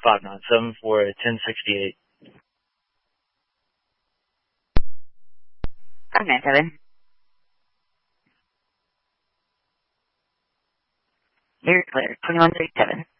5 knots, 7-4 at 1068. 597. You're clear. 2137.